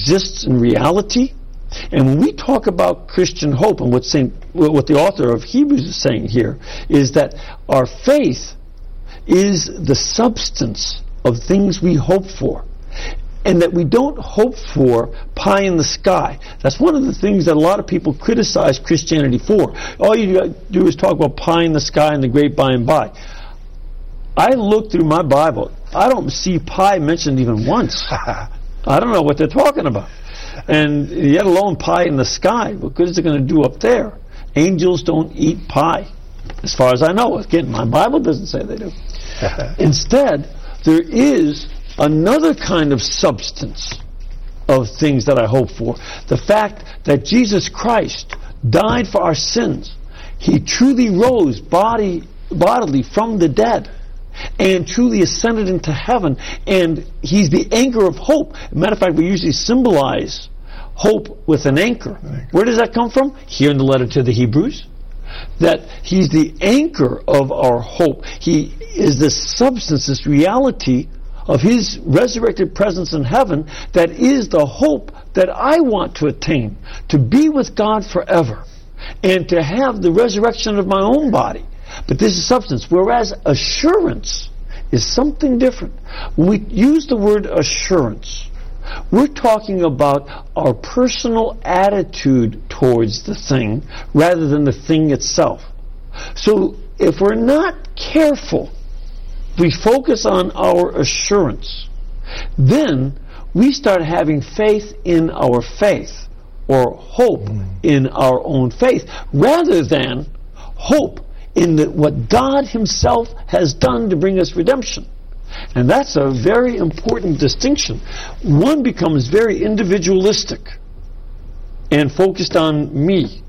exists in reality. And when we talk about Christian hope, and what the author of Hebrews is saying here, is that our faith is the substance of things we hope for. And that we don't hope for pie in the sky. That's one of the things that a lot of people criticize Christianity for. All you do is talk about pie in the sky and the great by and by. I look through my Bible. I don't see pie mentioned even once. I don't know what they're talking about. And yet alone pie in the sky. What good is it going to do up there? Angels don't eat pie, as far as I know. Again, my Bible doesn't say they do. Instead, there is another kind of substance of things that I hope for. The fact that Jesus Christ died for our sins. He truly rose bodily from the dead and truly ascended into heaven. And He's the anchor of hope. As a matter of fact, we usually symbolize hope with an anchor. Where does that come from? Here in the letter to the Hebrews. That He's the anchor of our hope. He is the substance, this reality of His resurrected presence in heaven that is the hope that I want to attain, to be with God forever, and to have the resurrection of my own body. But this is substance, whereas assurance is something different. When we use the word assurance, we're talking about our personal attitude towards the thing rather than the thing itself. So if we're not careful, we focus on our assurance, then we start having faith in our faith, or hope in our own faith, rather than hope in what God Himself has done to bring us redemption. And that's a very important distinction. One becomes very individualistic and focused on me,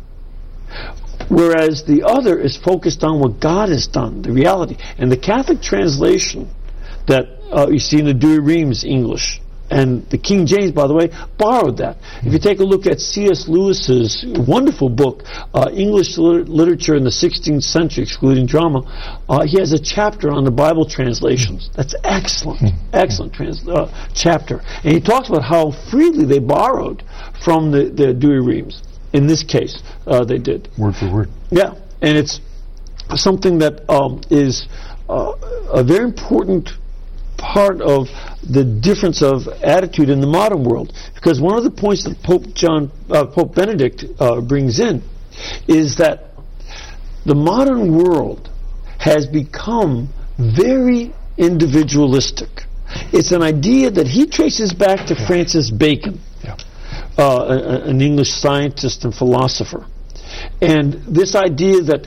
whereas the other is focused on what God has done, the reality. And the Catholic translation that you see in the Douay-Rheims English, and the King James, by the way, borrowed that. If you take a look at C.S. Lewis's wonderful book, English Literature in the 16th Century, excluding drama, he has a chapter on the Bible translations. That's excellent, excellent chapter. And he talks about how freely they borrowed from the Douay-Rheims. In this case, they did. Word for word. Yeah, and it's something that is a very important part of the difference of attitude in the modern world. Because one of the points that Pope Benedict brings in is that the modern world has become very individualistic. It's an idea that he traces back to Francis Bacon, an English scientist and philosopher. And this idea that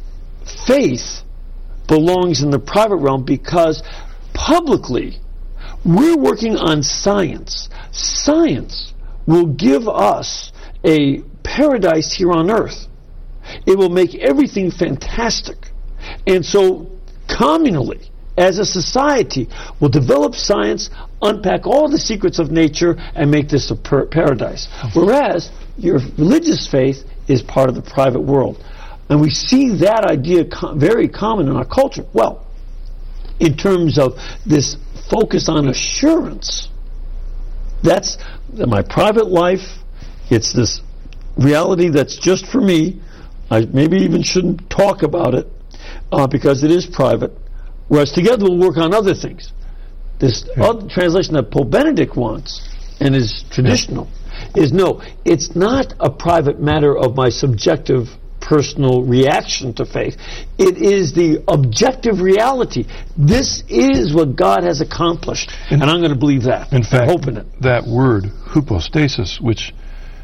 faith belongs in the private realm because publicly we're working on science. Science will give us a paradise here on earth. It will make everything fantastic. And so communally, as a society, we'll develop science, unpack all the secrets of nature, and make this a paradise. Whereas your religious faith is part of the private world. And we see that idea very common in our culture. Well, in terms of this focus on assurance, that's my private life. It's this reality that's just for me. I maybe even shouldn't talk about it because it is private. Whereas together we'll work on other things. This other translation that Pope Benedict wants and is traditional is no, it's not a private matter of my subjective personal reaction to faith. It is the objective reality. This is what God has accomplished, and I'm going to believe that. In fact, hope in it. That word, hypostasis, which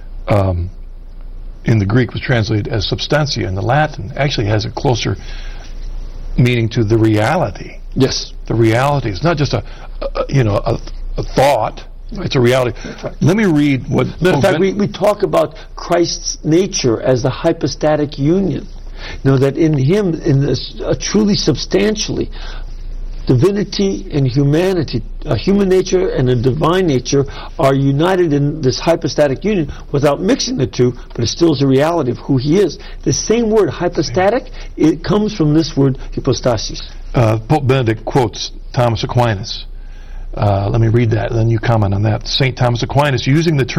in the Greek was translated as substantia in the Latin, actually has a closer meaning to the reality. Yes. The reality. It's not just a thought. It's a reality. Right. Let me read what... In fact, we talk about Christ's nature as the hypostatic union. You know, that in Him, in this truly substantially, divinity and humanity, a human nature and a divine nature are united in this hypostatic union without mixing the two, but it still is a reality of who He is. The same word, hypostatic, it comes from this word, hypostasis. Pope Benedict quotes Thomas Aquinas. Let me read that, and then you comment on that. St. Thomas Aquinas, using the term